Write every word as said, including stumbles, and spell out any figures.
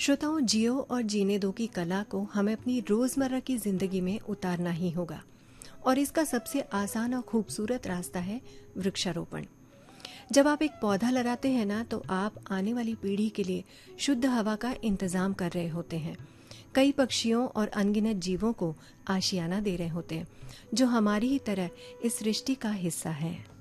श्रोताओं, जियो और जीने दो की कला को हमें अपनी रोजमर्रा की जिंदगी में उतारना ही होगा और इसका सबसे आसान और खूबसूरत रास्ता है वृक्षारोपण। जब आप एक पौधा लगाते हैं ना, तो आप आने वाली पीढ़ी के लिए शुद्ध हवा का इंतजाम कर रहे होते हैं। कई पक्षियों और अनगिनत जीवों को आशियाना दे रहे होते हैं जो हमारी ही तरह इस सृष्टि का हिस्सा है।